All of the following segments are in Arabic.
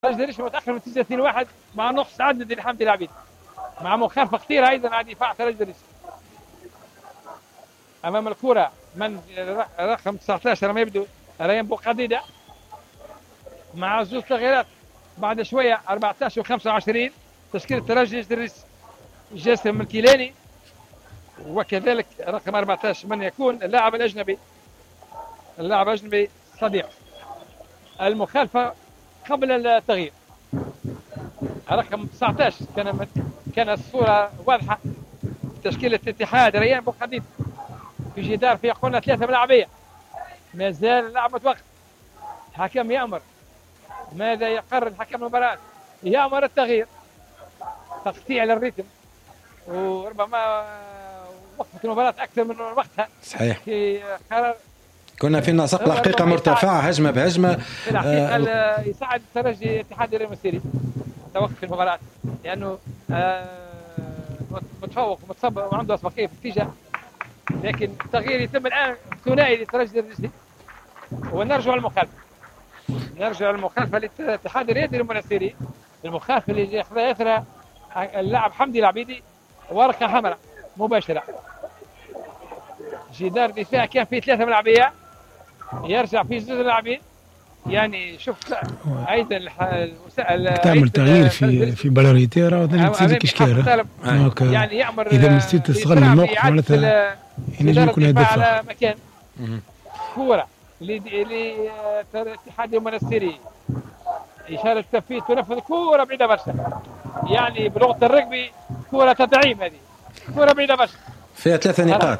ليش متاخر نتيجه 2-1 مع نقص عدد لحمدي العبيد مع مخالفه خطيره ايضا على دفاع ترجي امام الكره من رقم 19 لما يبدو ريان بوقديده مع زوج تغييرات بعد شويه 14 و25 تشكيل الترجي يدرس جاسم الكيلاني وكذلك رقم 14 من يكون اللاعب الاجنبي صديق. المخالفه قبل التغيير رقم 19 كان الصوره واضحه تشكيله الاتحاد ريان بوقديد في جدار في قلنا 3 ملاعبيه ما زال اللعب متوقف. الحكم يامر ماذا يقرر الحكم المباراه؟ يامر التغيير تقطيع للريتم وربما وقفت المباراه اكثر من وقتها. صحيح في قرار كنا في نسق الحقيقه مرتفعه هجمه بهجمه في الحقيقه يساعد الترجي الاتحاد المصري توقف المباراه لانه متفوق ومتصبر وعنده اسبقيه في النتيجه لكن التغيير يتم الان ثنائي للترجي الرجلي ونرجع المخالفه للاتحاد الرياضي المنستيري. المخالفه اللي ياخذها اثر اللاعب حمدي العبيدي ورقه حمراء مباشره. جدار دفاع كان فيه 3 ملاعبيه يرجع فيه 2 لاعبين يعني شوف ايضا تعمل تغيير في بالوريتيرا وتنجم تزيد كشكاره يعني يامر اذا نسيت تستغل الموقف معناتها ينجم يكون هدف على مكان كوره للاتحاد المنستيري اشاره التنفيذ تنفذ كوره بعيده برشا يعني بلغه الركبي كوره تدعيم هذه كوره بعيده برشا فيها 3 نقاط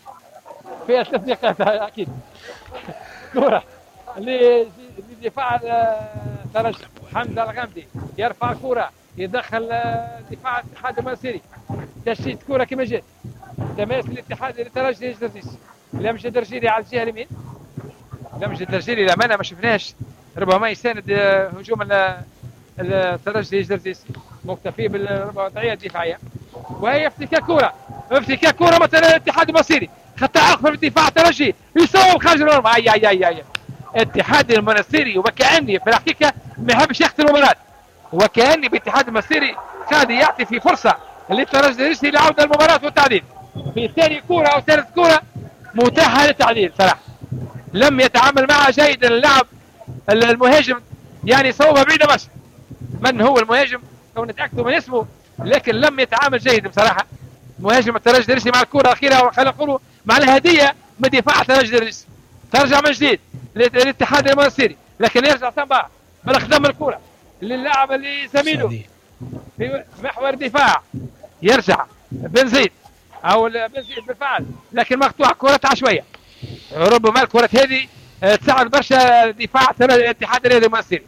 اكيد كوره لدفاع الترجي حمزه الغامدي يرفع الكره يدخل دفاع الاتحاد المنستيري تشتيت كره كما جات تماس الاتحاد الترجي الجزائري لمجد الدرجيري على الجهه اليمين لمجد الدرجيري للامانه ما شفناش ربما يساند هجوم الترجي الجزائري مكتفي بالوضعيه الدفاعيه وهي افتكاك كره مثلا الاتحاد المنستيري خطا اخر في الدفاع الترجي يصوب خارج المرمى اي الاتحاد المنستيري وكاني في الحقيقه ما يحبش يختم المباراه وكاني بالاتحاد المنستيري قاعد يعطي في فرصه للترجي الرجلي لعوده المباراه والتعديل في ثاني كره او ثالث كره متاحه للتعديل صراحه لم يتعامل معها جيدا اللاعب المهاجم يعني صوبها بعيده بس من هو المهاجم او نتاكد من اسمه لكن لم يتعامل جيدا بصراحه مهاجم الترجي الرجلي مع الكره الاخيره خلينا نقولوا مع الهديه من دفاع الترجي الرجلي ترجع من جديد للاتحاد المنستيري لكن يرجع تنبع بالاخدام الكره للاعب اللي زميله في محور الدفاع يرجع بن زيد بالفعل لكن مقطوع كره عشوائيه ربما الكره هذه تساعد برشا دفاع الاتحاد الرياضي المنستيري.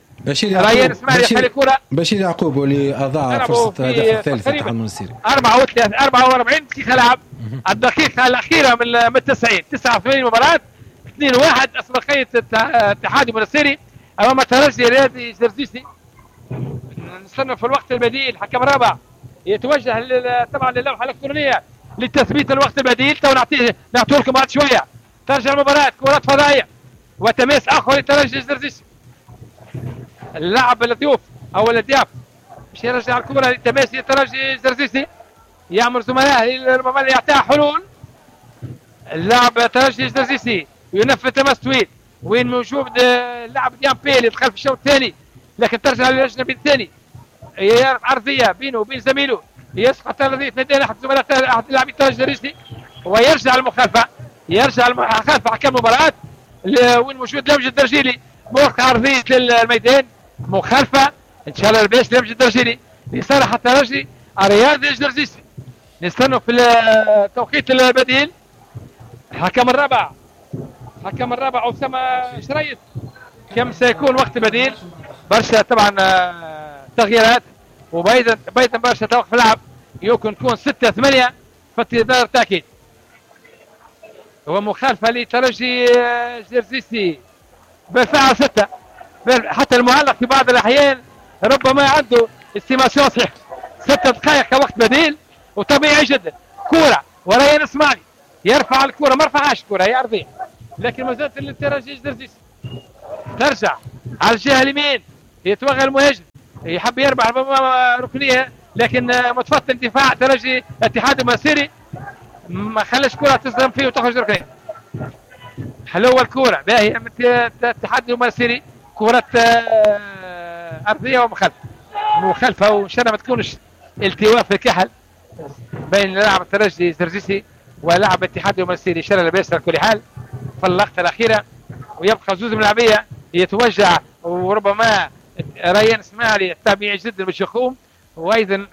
بشير يعقوب واللي اضاع فرصه الهدف الثالث للاتحاد المنستيري 44 دقيقه لعب الدقيقه الاخيره من 90 89 مباراه 2-1 اسبقيه الاتحاد المنستيري امام الترجي الرياضي الجزائري. نستنى في الوقت البديل حكم رابع يتوجه طبعا للوحه الالكترونيه لتثبيت الوقت البديل تو نعطيه لكم بعد شويه. ترجع المباراه كرات فضائيه وتماس اخر للترجي الجزائري. اللاعب الضيوف او الضياف باش يرجع الكره للتماس للترجي الجزائري يعمل زملائه ربما يعطيها حلول. اللاعب الترجي الجزائري ينفذ تماس طويل وين موجود اللاعب ديان بيلي دخل في الشوط الثاني لكن ترجع للاجنبي الثاني يعرف عرضيه بينه وبين زميله يسقط الذي تنادي احد زملاء احد اللاعبين الترجي الرجلي ويرجع المخالفه حكم المباراه وين موجود لمجد الدرجيلي موقع عرضيه للميدان مخالفه ان شاء الله لباس لمجد الدرجيلي لصالح الترجي الرياضي الجزائري. نستنوا في التوقيت البديل حكم الرابع أسامة شريط كم سيكون وقت بديل برشا طبعا تغييرات وبيضا برشا توقف لعب يمكن تكون 6-8 في انتظار التأكيد ومخالفة لترجي جرزيسي بالفعل 6 حتى المعلق في بعض الأحيان ربما عنده استيماسيون صحيح 6 دقائق كوقت بديل وطبيعي جدا. كورة وريان اسماعيلي يرفع الكرة ما رفعهاش الكرة هي أرضية لكن ما زالت الترجي الجزائري ترجع على الجهة اليمين يتوغل المهاجم يحب يربح ركنيه، لكن متفطن دفاع ترجي الاتحاد المنستيري ما خلاش كره تصدم فيه وتخرج ركنيه. حلوه الكره باهيه من الاتحاد المنستيري، كره ارضيه ومخالفه وان شاء الله ما تكونش التواء في الكحل بين لاعب الترجي زرزيسي ولاعب الاتحاد المنستيري شلل بيسر على كل حال في اللقطه الاخيره. ويبقى زوز ملاعبيه يتوجع وربما ريان اسماعيلي التابعي جدا باش يقوم، وايضا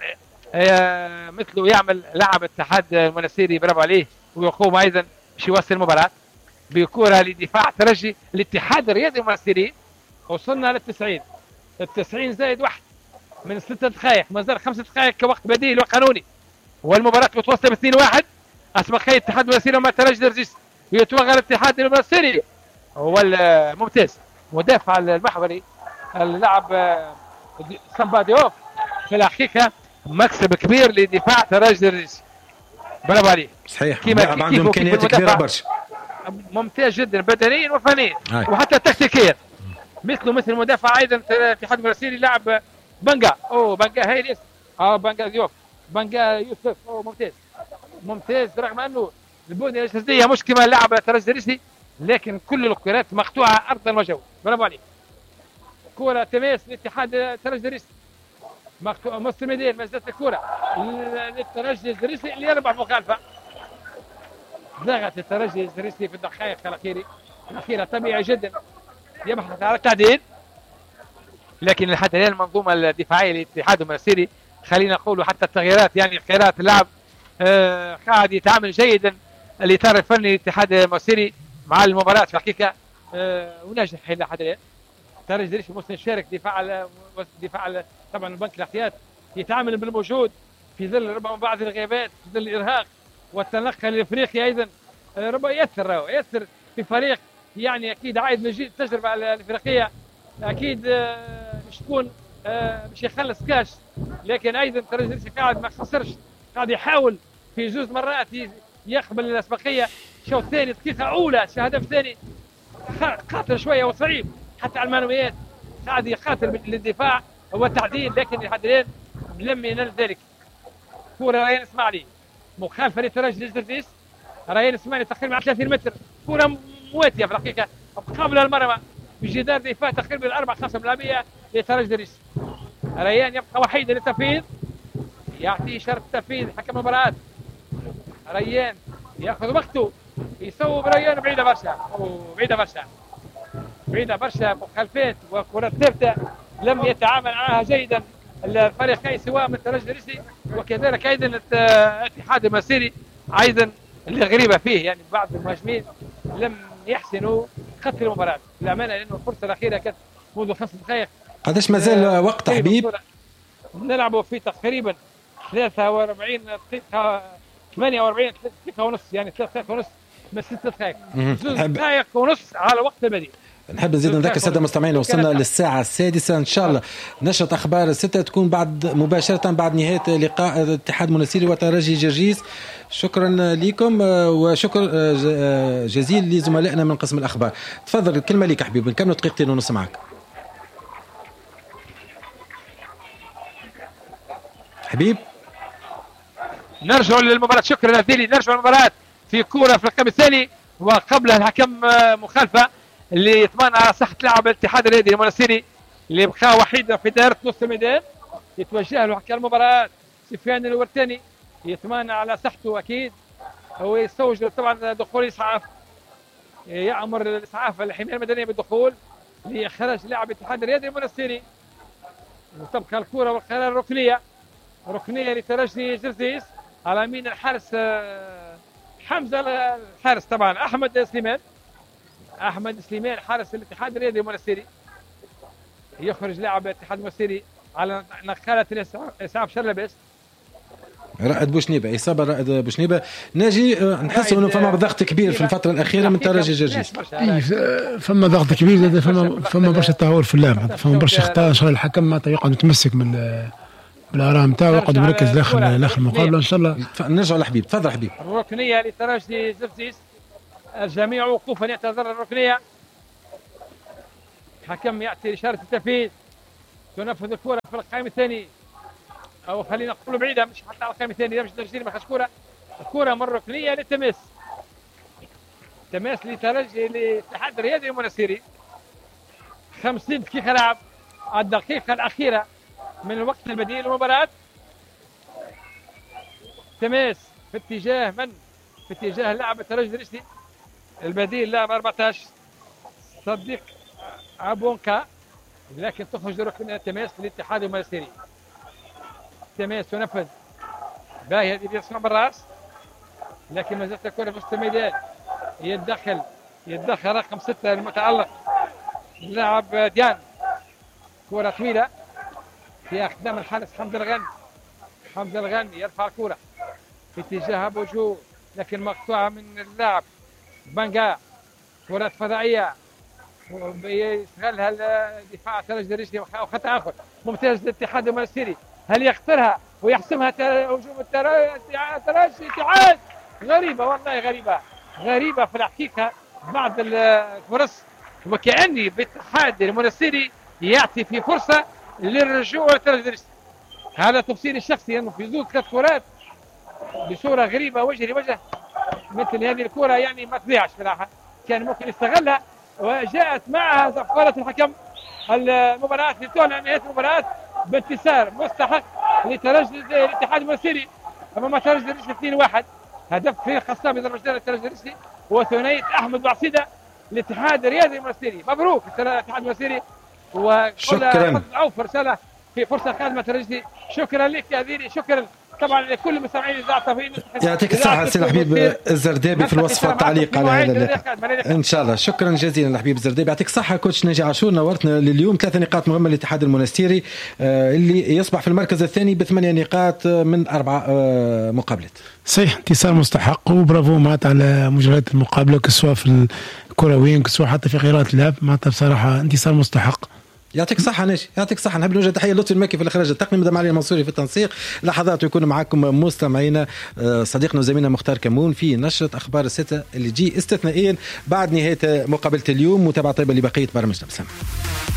مثله يعمل لاعب الاتحاد المنستيري برافو عليه ويقوم ايضا باش يوصل المباراه بكره لدفاع ترجي الاتحاد الرياضي المنستيري. وصلنا لل90 ال90 زائد واحد من 6 دقائق، ما زال 5 دقائق كوقت بديل وقانوني والمباراه متوصله ب2-1. اسبقيه الاتحاد المنستيري مع ترجي درجيس يتوغل الاتحاد المنستيري هو الممتاز مدافع المحوري اللاعب سامباديوف. في الحقيقه مكسب كبير لدفاع ترجي درجيس برافو عليه. صحيح كيما عندهم امكانيات كبيره برشا، ممتاز جدا بدنيا وفنيا وحتى تكتيكيا، مثل مدافع ايضا الاتحاد المنستيري لاعب بنجا بنجا هاي الاسم بنجا ديوف بنجا يوسف ممتاز رغم انه البنيه الاساسيه مش كما لاعب ترجي دريسي، لكن كل الكرات مقطوعه ارضا وجوا برافو عليك. كره تماس للاتحاد ترجي دريسي مقطوعه مستمدين ما زالت الكره للترجي الدريسي اللي يربح مخالفه. ضغط الترجي الدريسي في الدقائق الاخيره طبيعي جدا يبحث على التعديل، لكن لحد الان المنظومه الدفاعيه للاتحاد المنستيري خلينا نقول حتى التغييرات يعني قراءه اللعب قاعد يتعامل جيدا الاطار الفني للاتحاد المنستيري مع المباراه في الحقيقه وناجح الى حد الان. ترجي دريسي مسلم شارك دفاع طبعا البنك الاحتياط يتعامل بالموجود في ظل ربما بعض الغيابات في ظل الارهاق والتنقل الافريقي ايضا ربما ياثر في فريق يعني اكيد عايد من جديد التجربه الافريقيه اكيد مش تكون مش يخلص كاش، لكن ايضا ترجي دريسي قاعد ما خسرش، قاعد يحاول في جزء مرات يقبل الاسبقيه. الشوط الثاني دقيقه اولى هدف ثاني قاتل شويه وصعيب حتى على المعنويات، قاعد يقاتل للدفاع والتعديل لكن لحد الان لم ينال ذلك. كره ريان اسماعيلي مخالفه لترجي دريسي، ريان اسماعيلي تقريبا على 30 متر، كره مواتيه في الحقيقه قبل المرمى بجدار دفاع تقريبا 4-5 ملاعبيه لترجي دريسي. ريان يبقى وحيدا للتنفيذ، يعطي شرط تنفيذ حكم المباراه. ريان ياخذ وقته يصوب ريان بعيده برشا مخالفات وكرات ثابته لم يتعامل معها جيدا الفريقين سواء من ترجي دريسي وكذلك ايضا الاتحاد المنستيري ايضا اللي غريبه فيه يعني بعض المهاجمين لم يحسنوا قتل المباراه للامانه، لانه الفرصه الاخيره كانت منذ 5 دقائق. قداش مازال وقت حبيب؟ نلعبوا في تقريبا 43 دقيقه 48 دقيقه ونص، يعني 3 دقائق ونص من 6 دقائق 2 دقائق ونص على وقت البديل. نحب نزيد نذكر الساده المستمعين وصلنا للساعه السادسة ان شاء الله نشرة اخبار 6 تكون بعد مباشره بعد نهايه لقاء الاتحاد المنستيري وترجي جرجيس. شكرا لكم وشكر جزيل لزملائنا من قسم الاخبار. تفضل الكلمه لك حبيب، نكمل دقيقتين ونص معك حبيب. نرجع للمباراة، شكرا لذيلي. نرجع للمباراة في كورة في الرقم الثاني وقبلها الحكم مخالفة اللي يطمن على صحة لاعب الاتحاد الرياضي المنستيري اللي بقى وحيدا في دائرة نص الميدان. يتوجه له حكم المباراة سفيان الورتاني يطمن على صحته أكيد، هو يستوجب طبعا دخول إسعاف، يأمر الإسعاف الحماية المدنية بالدخول لإخراج لاعب الاتحاد الرياضي المنستيري. وتبقى الكرة والقرار ركنية لترجي جرجيس على يمين الحارس حمزة الحارس طبعا أحمد سليمان حارس الاتحاد الرياضي المنستيري. يخرج لاعب الاتحاد المنستيري على نقالة الإسعاف شرلباس. رائد بوشنيبه، إصابة رائد بوشنيبه. ناجي نحس انه فما ضغط كبير في الفترة الأخيرة من ترجي جرجيس. فما ضغط كبير، فما برشا تهور في اللعب، فما برشا اخطاء. ان شاء الله الحكم معناتها يقعد يتمسك من بالاراء نتاعو ويقعد مركز داخل المقابلة ان شاء الله. نرجع لحبيب، تفضل حبيب. الركنية لترجي جرجيس، الجميع وقوفا ينتظر الركنية. الحكم يعطي إشارة التنفيذ تنفذ الكرة في القائم الثاني، او خلينا نقول بعيده مش حتى على القائم الثاني، مش تسجيل ما خدش كرة. الكرة من ركنيه لتماس، تماس لترجي لاتحاد الرياضي المنستيري. 50 دقيقة لعب، الدقيقة الأخيرة من الوقت البديل للمباراة. تماس في اتجاه من؟ في اتجاه لاعب الترجي الرشدي البديل، لاعب 14 صديق عبونكا، لكن تخرج ركن تماس للاتحاد المنستيري. تماس تنفذ باهي، هذه بيصنع بالراس، لكن ما زالت الكرة في وسط الميدان. يتدخل رقم 6 المتألق اللاعب ديان، كرة طويلة في أقدام الحارس حمد الغني. حمد الغني يرفع الكرة في اتجاه بوجو، لكن مقطوعة من اللاعب بانجا. كرة فضائية يستغلها الدفاع الترجي الرشدي، خطأ آخر ممتاز للاتحاد المنستيري. هل يخطرها ويحسمها هجوم الترجي؟ اتحاد غريبة، والله غريبة في الحقيقة. بعض الفرص وكأني باتحاد المنستيري يعطي في فرصة للرجوع للترجي الرشدي. هذا تفسيري الشخصي، انه في زود 3 كرات بصورة غريبة وجه لوجه مثل هذه الكرة يعني ما تضيعش صراحة، كان ممكن يستغلها. وجاءت معها زفارة الحكم المباراة لتعلن نهاية المباراة بانتصار مستحق لترجي الاتحاد المنستيري امام ترجي الرشدي 2-1. هدف في خصام ضربة الترجي الرشدي وثنائية احمد بعصيدة الاتحاد الرياضي المنستيري. مبروك الاتحاد المنستيري، وكل عوف رسالة في فرصة قادمة ترجي. شكرا لك يا ذيري، شكرا طبعا لكل مستمعين اذاعه التوفيق. يعطيك الصحه سي الحبيب الزردابي في الوصفه والتعليق على هذا اللقاء ان شاء الله. شكرا جزيلا الحبيب الزردابي، يعطيك الصحه. كوتش ناجي عاشور نورتنا لليوم. 3 نقاط مهمه للاتحاد المنستيري اللي يصبح في المركز الثاني ب8 نقاط من 4 مقابلات. صحيح، انتصار مستحق وبرافو معناتها على مجريات المقابله، كسوا في الكرويين كسوا حتى في قراءه اللعب، معناتها بصراحه انتصار مستحق. يعطيك الصحة ناجي، يعطيك الصحة. نحب نوجه تحية لطفي المكي في الإخراج التقني، مدام علي المنصوري في التنسيق. لحظات يكون معكم مستمعينا صديقنا وزميلنا مختار كمون في نشرة أخبار الستة اللي جي استثنائيا بعد نهاية مقابلة اليوم. متابعة طيبة لبقية برامجنا. بسلام.